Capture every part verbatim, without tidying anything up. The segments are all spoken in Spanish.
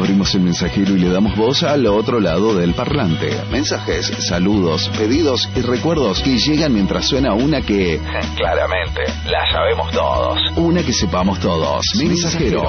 Abrimos el mensajero y le damos voz al otro lado del parlante. Mensajes, saludos, pedidos y recuerdos que llegan mientras suena una que... claramente, la sabemos todos. Una que sepamos todos. Mensajero.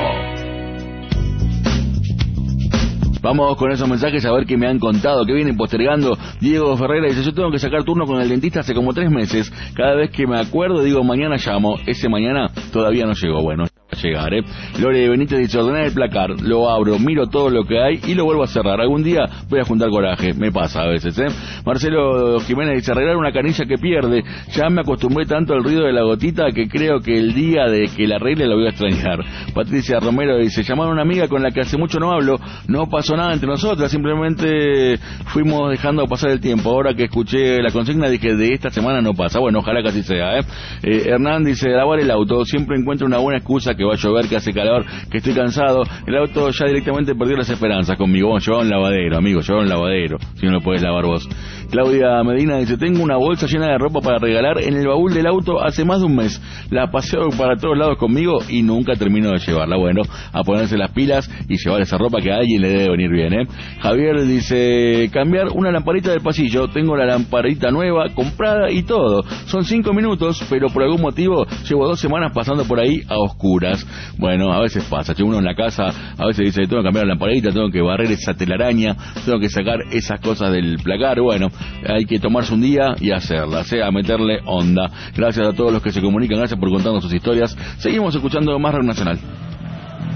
Vamos con esos mensajes a ver qué me han contado, que vienen postergando. Diego Ferreira dice, yo tengo que sacar turno con el dentista hace como tres meses. Cada vez que me acuerdo digo, mañana llamo. Ese mañana todavía no llegó. Bueno, va a llegar, ¿eh? Lore Benítez dice, ordenar el placar, lo abro, miro todo lo que hay y lo vuelvo a cerrar. Algún día voy a juntar coraje, me pasa a veces, ¿eh? Marcelo Jiménez dice, arreglar una canilla que pierde. Ya me acostumbré tanto al ruido de la gotita que creo que el día de que la arregle la voy a extrañar. Patricia Romero dice, llamar a una amiga con la que hace mucho no hablo, no pasó nada entre nosotras, simplemente fuimos dejando pasar el tiempo. Ahora que escuché la consigna dije, de esta semana no pasa. Bueno, ojalá que así sea, ¿eh? eh Hernán dice, lavar el auto, siempre encuentro una buena excusa, que va a llover, que hace calor, que estoy cansado. El auto ya directamente perdió las esperanzas conmigo. Bueno, lleva un lavadero, amigo, lleva un lavadero, si no lo puedes lavar vos. Claudia Medina dice, tengo una bolsa llena de ropa para regalar en el baúl del auto hace más de un mes. La paseo para todos lados conmigo y nunca termino de llevarla. Bueno, a ponerse las pilas y llevar esa ropa que a alguien le debe venir bien, ¿eh? Javier dice, cambiar una lamparita del pasillo. Tengo la lamparita nueva, comprada y todo. Son cinco minutos, pero por algún motivo llevo dos semanas pasando por ahí a oscuras. Bueno, a veces pasa, che, uno en la casa a veces dice, tengo que cambiar la lamparita, tengo que barrer esa telaraña, tengo que sacar esas cosas del placar. Bueno, hay que tomarse un día y hacerlas, ¿eh? A meterle onda. Gracias a todos los que se comunican, gracias por contarnos sus historias. Seguimos escuchando más Rock Nacional.